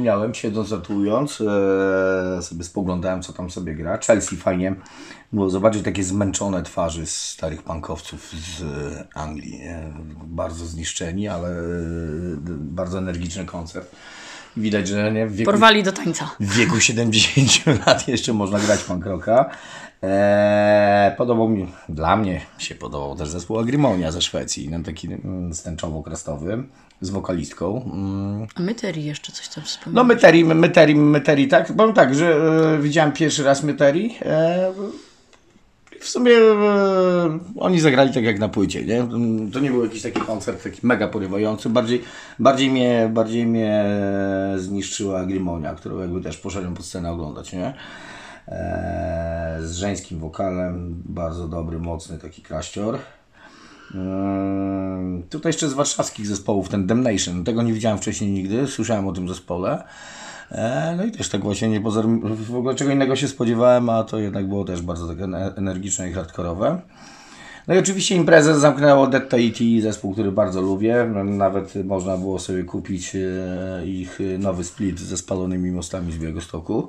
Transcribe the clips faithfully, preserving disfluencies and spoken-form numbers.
miałem, siedząc, ratując, e, sobie spoglądałem, co tam sobie gra. Chelsea fajnie było zobaczyć takie zmęczone twarzy starych punkowców z Anglii. E, bardzo zniszczeni, ale e, bardzo energiczny koncert. Widać, że nie, w wieku, porwali do tańca. W wieku siedemdziesięciu lat jeszcze można grać punk rocka. Eee, podobał mi, dla mnie się podobał też zespół Agrimonia ze Szwecji, no, taki stęczowo-krastowy, z wokalistką. Mm. A Myteri jeszcze coś tam wspomniał. No Myteri, Myteri, Myteri, tak. Powiem tak, że e, widziałem pierwszy raz Myteri. E, w sumie e, oni zagrali tak jak na płycie, nie? To nie był jakiś taki koncert taki mega porywający, bardziej, bardziej, mnie, bardziej mnie zniszczyła Agrimonia, którą jakby też poszedłem pod scenę oglądać, nie? Eee, z żeńskim wokalem, bardzo dobry, mocny taki kraścior. Eee, tutaj jeszcze z warszawskich zespołów ten Damnation, tego nie widziałem wcześniej nigdy, słyszałem o tym zespole. Eee, no i też tak właśnie nie pozor... w ogóle czego innego się spodziewałem, a to jednak było też bardzo takie energiczne i hardkorowe. No i oczywiście imprezę zamknęło Dead Tahiti, zespół, który bardzo lubię. Nawet można było sobie kupić e, ich nowy split ze spalonymi mostami z Białegostoku.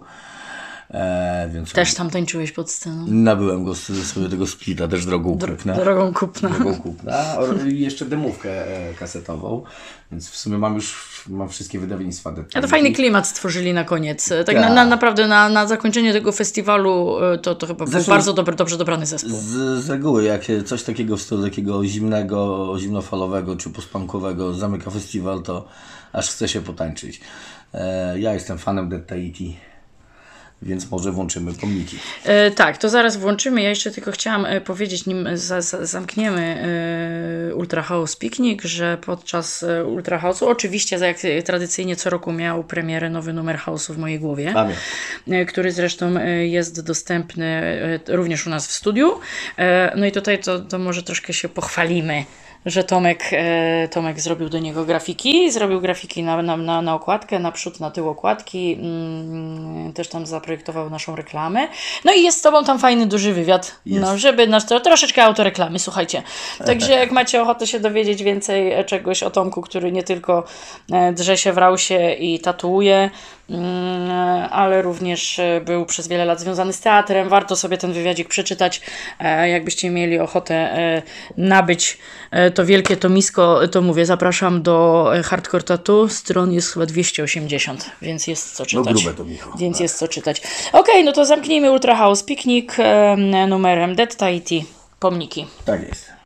E, więc też tam tańczyłeś pod sceną. Nabyłem go sobie tego splita, też drogą kupna. Drogą kupna. Drogą kupna. I jeszcze demówkę e, kasetową. Więc w sumie mam już mam wszystkie wydawnictwa. A to fajny klimat stworzyli na koniec. Tak, tak. Na, na, naprawdę na, na zakończenie tego festiwalu to, to chyba Zresztą był bardzo dobry, dobrze dobrany zespół. Z, z reguły, jak coś takiego w stylu takiego zimnego, zimnofalowego czy postpunkowego zamyka festiwal, to aż chce się potańczyć. E, ja jestem fanem Dead Tahiti. Więc może włączymy pomniki. E, tak, to zaraz włączymy. Ja jeszcze tylko chciałam e, powiedzieć, nim za, za, zamkniemy e, Ultra House Picnic, że podczas e, Ultra House'u, oczywiście jak tradycyjnie co roku miał premierę nowy numer House'u w mojej głowie, e, który zresztą e, jest dostępny e, również u nas w studiu. E, no i tutaj to, to może troszkę się pochwalimy, że Tomek, e, Tomek zrobił do niego grafiki, zrobił grafiki na, na, na, na okładkę, na przód, na tył okładki, mm, też tam zaprojektował naszą reklamę. No i jest z Tobą tam fajny, duży wywiad, no, żeby nasz, to, troszeczkę autoreklamy, słuchajcie. Także jak macie ochotę się dowiedzieć więcej czegoś o Tomku, który nie tylko e, drze się w rausie i tatuuje, mm, ale również był przez wiele lat związany z teatrem. Warto sobie ten wywiadzik przeczytać, e, jakbyście mieli ochotę e, nabyć e, to wielkie tomisko, to mówię, zapraszam do Hardcore Tattoo, stron jest chyba dwieście osiemdziesiąt, więc jest co czytać. No grube to, Michał. Więc tak. Jest co czytać. Okej, okay, no to zamknijmy Ultra House Picnic e, numerem Dead Tahiti, pomniki. Tak jest.